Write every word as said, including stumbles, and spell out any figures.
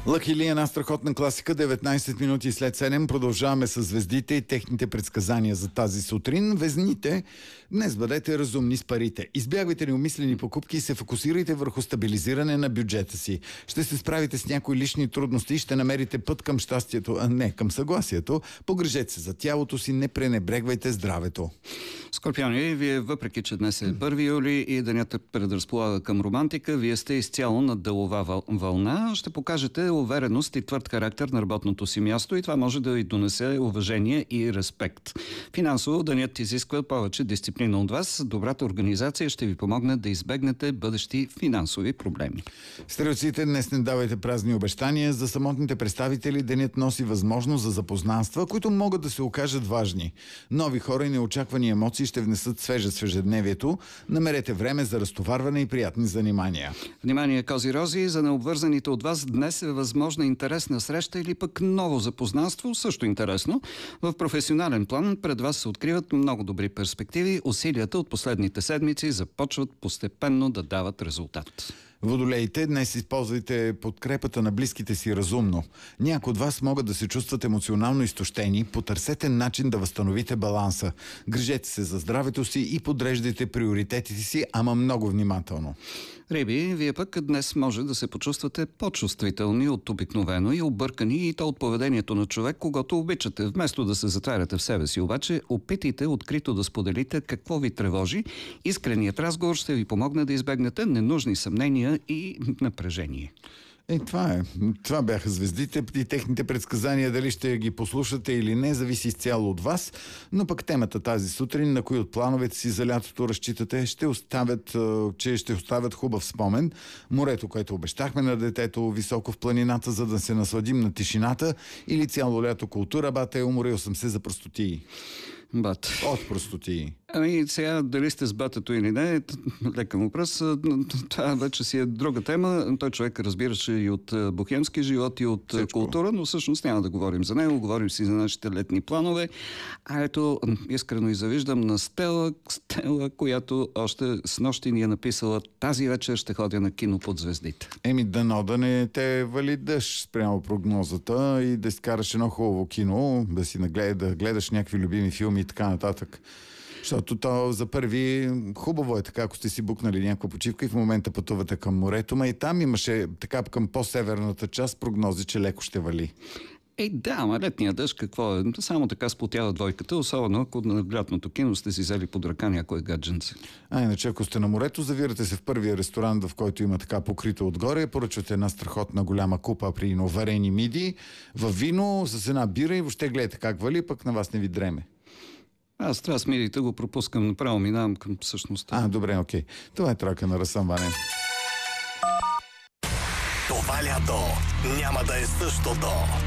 Лъки Ли, една страхотна класика, деветнайсет минути след седем. Продължаваме с звездите и техните предсказания за тази сутрин. Везните, днес бъдете разумни с парите. Избягвайте неумислени покупки и се фокусирайте върху стабилизиране на бюджета си. Ще се справите с някои лични трудности и ще намерите път към щастието, а не към съгласието. Погрежете се за тялото си, не пренебрегвайте здравето. Скорпиони, вие въпреки, че днес е първи юли и денят предразполага към романтика, вие сте изцяло на делова вълна. Ще покажете увереност и твърд характер на работното си място и това може да ви донесе уважение и респект. Финансово денят изисква повече дисциплина от вас. Добрата организация ще ви помогне да избегнете бъдещи финансови проблеми. Стрелците, днес не давайте празни обещания. За самотните представители денят носи възможност за запознанства, които могат да се окажат важни. Нови хора и неочаквани емоции ще внесат свежест в ежедневието. Намерете време за разтоварване и приятни занимания. Внимание, кози-рози, за необвързаните от вас днес е възможна интересна среща или пък ново запознанство, също интересно. В професионален план пред вас се откриват много добри перспективи. Усилията от последните седмици започват постепенно да дават резултат. Водолеите, днес използвайте подкрепата на близките си разумно. Някои от вас могат да се чувстват емоционално изтощени. Потърсете начин да възстановите баланса. Грижете се за здравето си и подреждайте приоритетите си, ама много внимателно. Риби, вие пък днес може да се почувствате по-чувствителни от обикновено и объркани, и то от поведението на човек, когато обичате. Вместо да се затваряте в себе си, обаче, опитайте открито да споделите какво ви тревожи. Искреният разговор ще ви помогне да избегнете ненужни съмнения и напрежение. Е, това е. Това бяха звездите и техните предсказания. Дали ще ги послушате или не, зависи изцяло от вас. Но пък темата тази сутрин, на кои от плановете си за лятото разчитате, ще оставят, че ще оставят хубав спомен. Морето, което обещахме на детето, високо в планината, за да се насладим на тишината, или цяло лято култура, бате, уморил съм се за простотии. Бат. От простотии. Ами сега, дали сте с батето или не, лека му пръс, това вече си е друга тема. Той човек разбираше и от бухемски живот, и от Всичко. култура, но всъщност няма да говорим за него, говорим си за нашите летни планове. А ето, искрено и завиждам на Стела, Стела, която още с нощи ни е написала: тази вечер ще ходя на кино под звездите. Еми, дано да не те вали дъжд спрямо прогнозата и да изкараш едно хубаво кино, да си нагледа, да гледаш някакви любими филми и така нататък. Защото то за първи хубаво е така, ако сте си букнали някаква почивка и в момента пътувате към морето, ма и там имаше така към по-северната част прогнози, че леко ще вали. Ей, да, ама летния дъжд какво е? Само така сплотява двойката, особено ако на лятното кино сте си взели под ръка някое гадженце. А иначе, ако сте на морето, завирате се в първия ресторант, в който има така покрито отгоре, поръчвате една страхотна голяма купа при варени миди, във вино, с една бира и въобще гледате как вали, пък на вас не ви дреме. Аз това с мидите го пропускам, направо минавам към същността. А, добре, окей. Това е трака на разсъмване. Това лято няма да е същото.